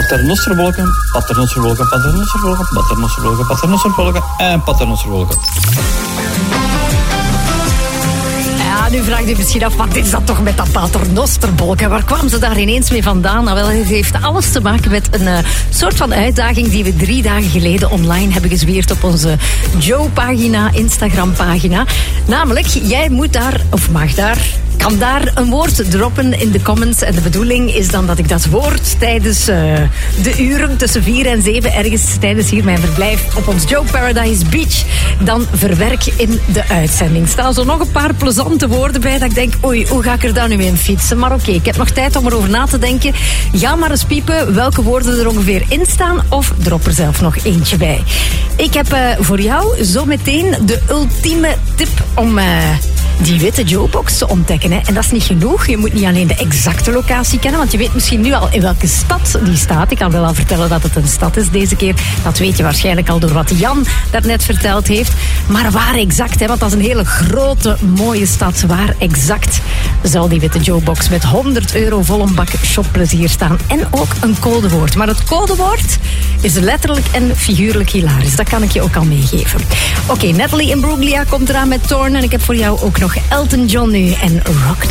Paternosterwolken, paternosterwolken, paternosterwolken, paternosterwolken, paternosterwolken en paternosterwolken. Ja, nu vraagt u misschien af, wat is dat toch met dat paternosterwolken? Waar kwamen ze daar ineens mee vandaan? Nou, wel, het heeft alles te maken met een soort van uitdaging die we 3 dagen geleden online hebben gezweerd op onze Joe-pagina, Instagram-pagina. Namelijk, jij moet daar, of mag daar, kan daar een woord droppen in de comments. En de bedoeling is dan dat ik dat woord tijdens de uren tussen 4 en 7... ergens tijdens hier mijn verblijf op ons Joe Paradise Beach dan verwerk in de uitzending. Er staan zo nog een paar plezante woorden bij dat ik denk, oei, hoe ga ik er dan nu in fietsen? Maar oké, ik heb nog tijd om erover na te denken. Ga maar eens piepen welke woorden er ongeveer in staan of drop er zelf nog eentje bij. Ik heb voor jou zo meteen de ultieme tip om die witte Joe-box te ontdekken. Hè. En dat is niet genoeg. Je moet niet alleen de exacte locatie kennen, want je weet misschien nu al in welke stad die staat. Ik kan wel al vertellen dat het een stad is deze keer. Dat weet je waarschijnlijk al door wat Jan daarnet verteld heeft. Maar waar exact? Hè? Want dat is een hele grote, mooie stad. Waar exact zal die witte Joe-box met €100 vol een bak shopplezier staan? En ook een codewoord. Maar het codewoord is letterlijk en figuurlijk hilarisch. Dat kan ik je ook al meegeven. Oké, Natalie Imbruglia komt eraan met Torn. En ik heb voor jou ook nog Elton John nu en Rock.